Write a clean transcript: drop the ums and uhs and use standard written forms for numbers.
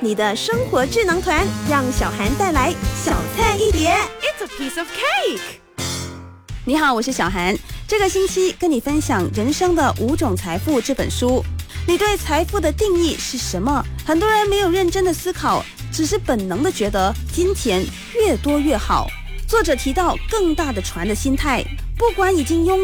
你的生活智囊团，让小涵带来小菜一碟。 It's a piece of cake。 你好，我是小涵。这个星期跟你分享《人生的5种财富》这本书。你对财富的定义是什么？很多人没有认真的思考，只是本能的觉得金钱越多越好。作者提到更大的船的心态，不管已经拥